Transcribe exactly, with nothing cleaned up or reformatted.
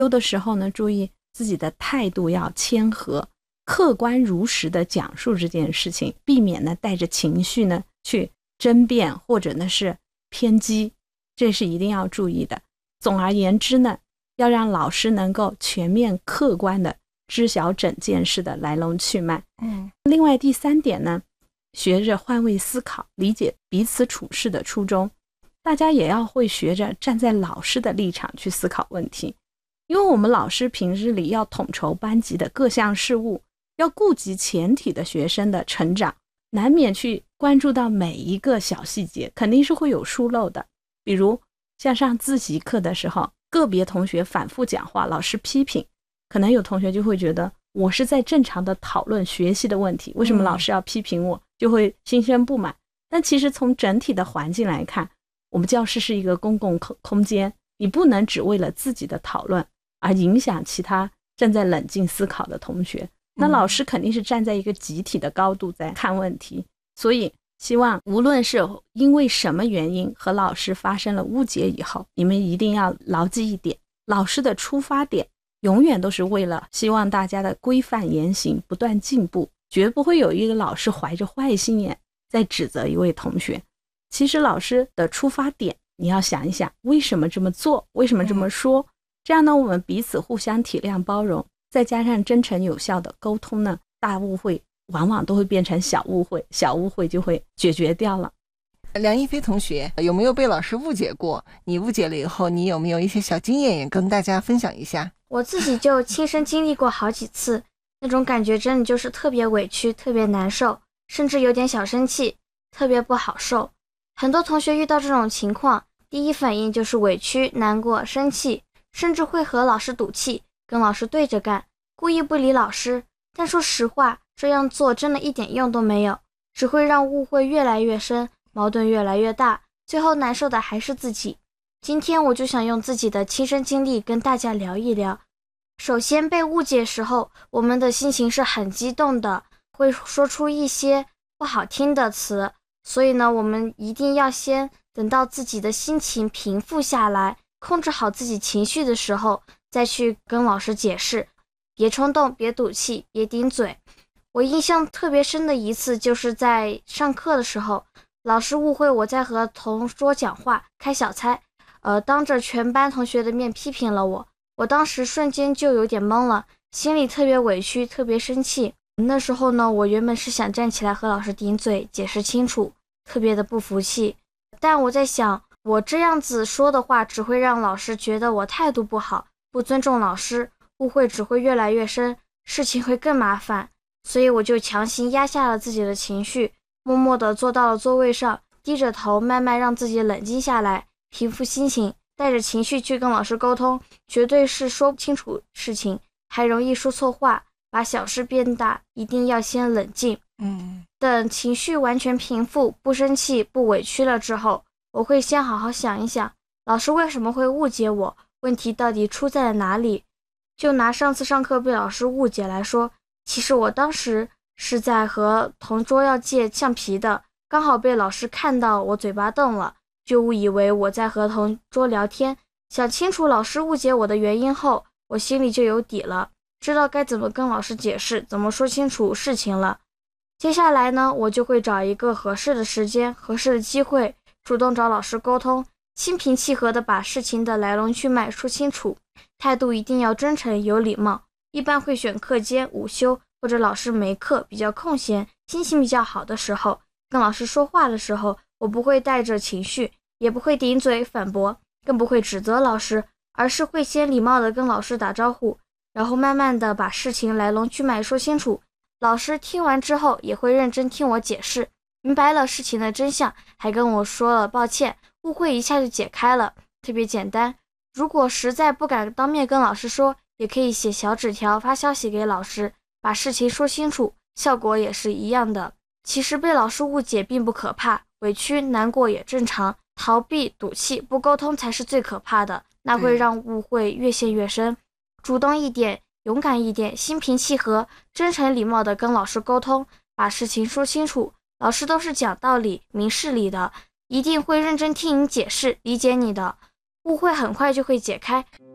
有的时候呢，注意自己的态度要谦和，客观如实的讲述这件事情，避免呢带着情绪呢去争辩，或者呢是偏激，这是一定要注意的。总而言之呢，要让老师能够全面客观的知晓整件事的来龙去脉。 嗯， 另外第三点呢，学着换位思考，理解彼此处事的初衷。大家也要会学着站在老师的立场去思考问题，因为我们老师平日里要统筹班级的各项事务，要顾及全体的学生的成长，难免去关注到每一个小细节，肯定是会有疏漏的。比如像上自习课的时候，个别同学反复讲话，老师批评，可能有同学就会觉得我是在正常的讨论学习的问题，为什么老师要批评我，就会心生不满。但其实从整体的环境来看，我们教室是一个公共空间，你不能只为了自己的讨论而影响其他正在冷静思考的同学。那老师肯定是站在一个集体的高度在看问题，所以希望无论是因为什么原因和老师发生了误解以后，你们一定要牢记一点，老师的出发点永远都是为了希望大家的规范言行不断进步，绝不会有一个老师怀着坏心眼在指责一位同学。其实老师的出发点你要想一想，为什么这么做，为什么这么说，这样呢我们彼此互相体谅包容，再加上真诚有效的沟通呢，大误会往往都会变成小误会，小误会就会解决掉了。 梁一飞同学，有没有被老师误解过？你误解了以后，你有没有一些小经验也跟大家分享一下？ 我自己就亲身经历过好几次，那种感觉真的就是特别委屈，特别难受，甚至有点小生气，特别不好受。很多同学遇到这种情况，第一反应就是委屈、难过、生气，甚至会和老师赌气，跟老师对着干，故意不理老师。但说实话，这样做真的一点用都没有，只会让误会越来越深，矛盾越来越大，最后难受的还是自己。今天我就想用自己的亲身经历跟大家聊一聊。首先，被误解时候，我们的心情是很激动的，会说出一些不好听的词，所以呢，我们一定要先等到自己的心情平复下来，控制好自己情绪的时候，再去跟老师解释，别冲动，别赌气，别顶嘴。我印象特别深的一次，就是在上课的时候，老师误会我在和同桌讲话，开小差，呃，当着全班同学的面批评了我。我当时瞬间就有点懵了，心里特别委屈，特别生气。那时候呢，我原本是想站起来和老师顶嘴，解释清楚，特别的不服气。但我在想，我这样子说的话，只会让老师觉得我态度不好，不尊重老师，误会只会越来越深，事情会更麻烦。所以我就强行压下了自己的情绪，默默地坐到了座位上，低着头，慢慢让自己冷静下来，平复心情，带着情绪去跟老师沟通，绝对是说不清楚事情，还容易说错话，把小事变大，一定要先冷静。 嗯， 等情绪完全平复，不生气不委屈了之后，我会先好好想一想，老师为什么会误解我，问题到底出在了哪里。就拿上次上课被老师误解来说，其实我当时是在和同桌要借橡皮的，刚好被老师看到我嘴巴动了，就误以为我在和同桌聊天。想清楚老师误解我的原因后，我心里就有底了，知道该怎么跟老师解释，怎么说清楚事情了。接下来呢，我就会找一个合适的时间、合适的机会，主动找老师沟通，心平气和地把事情的来龙去脉说清楚，态度一定要真诚有礼貌。一般会选课间、午休或者老师没课、比较空闲、心情比较好的时候，跟老师说话的时候，我不会带着情绪，也不会顶嘴反驳，更不会指责老师，而是会先礼貌地跟老师打招呼，然后慢慢地把事情来龙去脉说清楚。老师听完之后也会认真听我解释，明白了事情的真相，还跟我说了抱歉，误会一下就解开了，特别简单。如果实在不敢当面跟老师说，也可以写小纸条发消息给老师，把事情说清楚，效果也是一样的。其实被老师误解并不可怕，委屈难过也正常，逃避赌气不沟通才是最可怕的，那会让误会越陷越深。主动一点，勇敢一点，心平气和，真诚礼貌地跟老师沟通，把事情说清楚。老师都是讲道理明事理的，一定会认真听你解释，理解你的，误会很快就会解开。